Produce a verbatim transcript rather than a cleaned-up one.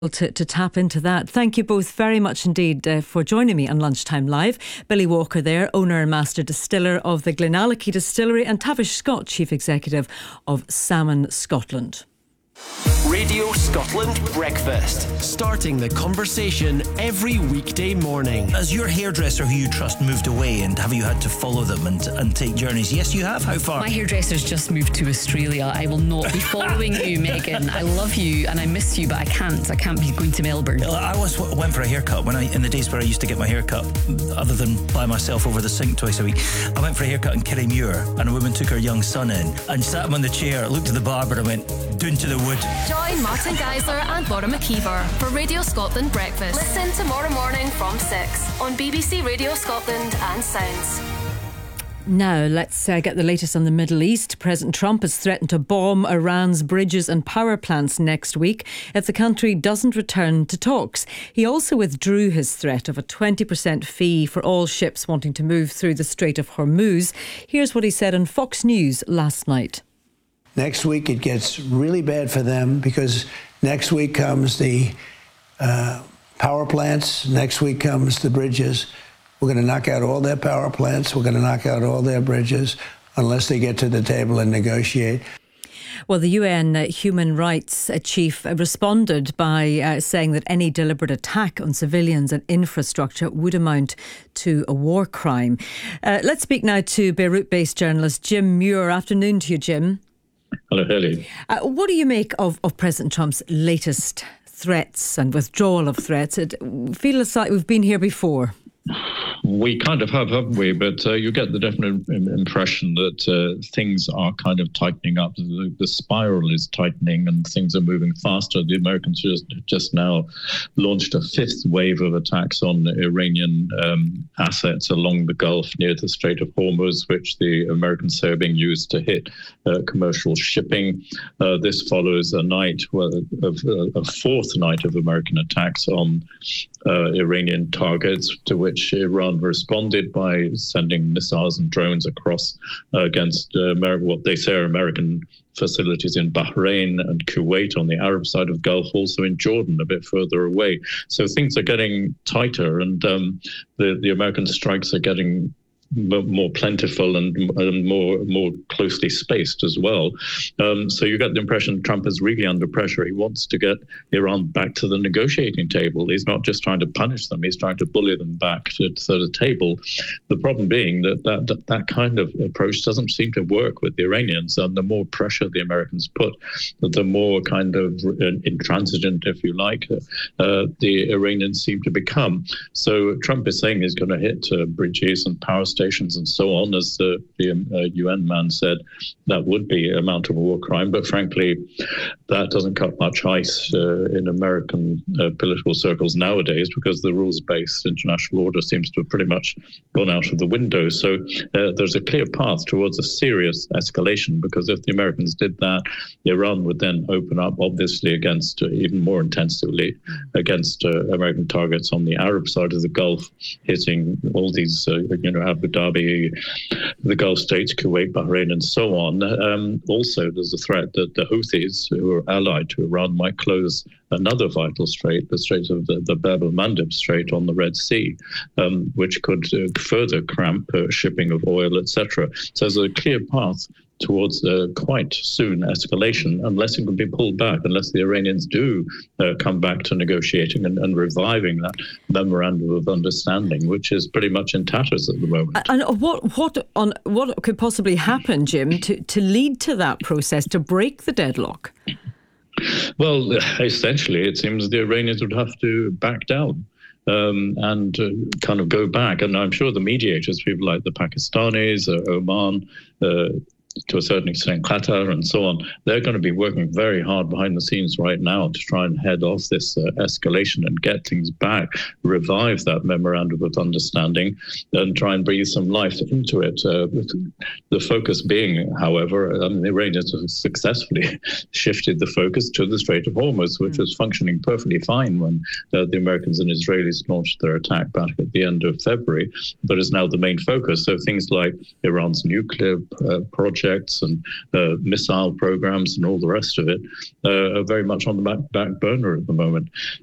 To, to tap into that. Thank you both very much indeed uh, for joining me on Lunchtime Live. Billy Walker there, owner and master distiller of the Glenallachie Distillery, and Tavish Scott, chief executive of Salmon Scotland. Radio Scotland Breakfast. Starting the conversation every weekday morning. Has your hairdresser who you trust moved away, and have you had to follow them and, and take journeys? Yes, you have. How far? My hairdresser's just moved to Australia. I will not be following you, Megan. I love you and I miss you, but I can't. I can't be going to Melbourne. I once went for a haircut when I, in the days where I used to get my haircut, other than by myself over the sink twice a week. I went for a haircut in Kirriemuir, and a woman took her young son in and sat him on the chair, would at the barber and went, "Doon to the wood." Join Martin Geisler and Laura McKeever for Radio Scotland Breakfast. Listen tomorrow morning from six on B B C Radio Scotland and Sounds. Now, let's uh, get the latest on the Middle East. President Trump has threatened to bomb Iran's bridges and power plants next week if the country doesn't return to talks. He also withdrew his threat of a twenty percent fee for all ships wanting to move through the Strait of Hormuz. Here's what he said on Fox News last night. Next week it gets really bad for them because next week comes the uh, power plants, next week comes the bridges. We're going to knock out all their power plants, we're going to knock out all their bridges unless they get to the table and negotiate. Well, the U N uh, Human Rights uh, Chief uh, responded by uh, saying that any deliberate attack on civilians and infrastructure would amount to a war crime. Uh, let's speak now to Beirut-based journalist Jim Muir. Afternoon to you, Jim. Hello, Haley. Uh, what do you make of, of President Trump's latest threats and withdrawal of threats? It feels like we've been here before. We kind of have, haven't we? But uh, you get the definite impression that uh, things are kind of tightening up. The, the spiral is tightening and things are moving faster. The Americans just just now launched a fifth wave of attacks on Iranian um, assets along the Gulf near the Strait of Hormuz, which the Americans say are being used to hit uh, commercial shipping. Uh, this follows a night well, of uh, a fourth night of American attacks on uh, Iranian targets, to which Iran responded by sending missiles and drones across uh, against uh, America, what they say are American facilities in Bahrain and Kuwait on the Arab side of the Gulf, also in Jordan, a bit further away. So things are getting tighter, and um, the, the American strikes are getting more plentiful and, and more more closely spaced as well. Um, so you get the impression Trump is really under pressure. He wants to get Iran back to the negotiating table. He's not just trying to punish them, he's trying to bully them back to, to the table. The problem being that that, that that kind of approach doesn't seem to work with the Iranians, and the more pressure the Americans put, the more kind of intransigent, if you like, uh, the Iranians seem to become. So Trump is saying he's going to hit uh, bridges and power stations and so on, as the, the uh, U N man said, that would be amount of a war crime. But frankly, that doesn't cut much ice uh, in American uh, political circles nowadays, because the rules-based international order seems to have pretty much gone out of the window. So uh, there's a clear path towards a serious escalation, because if the Americans did that, Iran would then open up, obviously, against uh, even more intensively against uh, American targets on the Arab side of the Gulf, hitting all these, uh, you know, Abu Dhabi, the Gulf states, Kuwait, Bahrain, and so on. Um, also, there's a threat that the Houthis, who are allied to Iran, might close another vital strait, the Strait of the, the Bab el-Mandeb Strait on the Red Sea, um, which could uh, further cramp uh, shipping of oil, et cetera. So there's a clear path towards uh, quite soon escalation, unless it can be pulled back, unless the Iranians do uh, come back to negotiating and, and reviving that memorandum of understanding, which is pretty much in tatters at the moment. And what what on what could possibly happen, Jim, to, to lead to that process, to break the deadlock? Well, essentially, it seems the Iranians would have to back down. Um, and uh, kind of go back. And I'm sure the mediators, people like the Pakistanis, uh, Oman, uh, to a certain extent Qatar and so on, they're going to be working very hard behind the scenes right now to try and head off this uh, escalation and get things back, revive that memorandum of understanding, and try and breathe some life into it. Uh, the focus being, however, I mean, the Iranians have successfully shifted the focus to the Strait of Hormuz, which was functioning perfectly fine when uh, the Americans and Israelis launched their attack back at the end of February, but is now the main focus. So things like Iran's nuclear uh, project, projects and uh, missile programs and all the rest of it uh, are very much on the back, back burner at the moment.